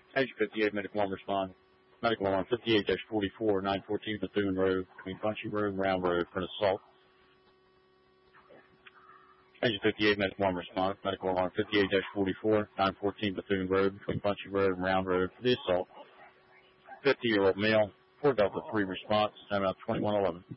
Agent 58, medical alarm respond. Medical alarm 58-44, 914 Bethune Road, between Punchy Road and Round Road for an assault. Agent 58, medical alarm response. Medical alarm 58-44, 914 Bethune Road, between Punchy Road and Round Road for the assault. 50-year-old male, 4 Delta 3 response, time out 2111.